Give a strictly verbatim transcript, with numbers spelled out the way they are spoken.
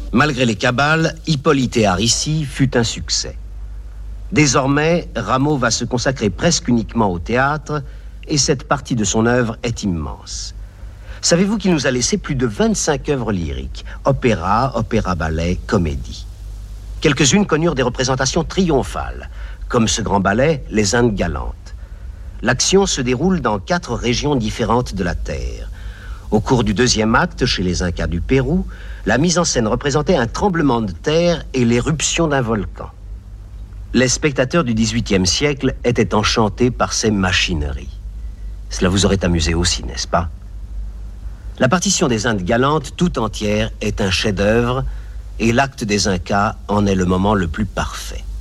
Malgré les cabales, Hippolyte et Aricie fut un succès. Désormais, Rameau va se consacrer presque uniquement au théâtre et cette partie de son œuvre est immense. Savez-vous qu'il nous a laissé plus de vingt-cinq œuvres lyriques, opéra, opéra-ballet, comédie. Quelques-unes connurent des représentations triomphales, comme ce grand ballet, Les Indes galantes. L'action se déroule dans quatre régions différentes de la Terre. Au cours du deuxième acte, chez les Incas du Pérou, la mise en scène représentait un tremblement de terre et l'éruption d'un volcan. Les spectateurs du dix-huitième siècle étaient enchantés par ces machineries. Cela vous aurait amusé aussi, n'est-ce pas? La partition des Indes galantes tout entière est un chef-d'œuvre et l'acte des Incas en est le moment le plus parfait.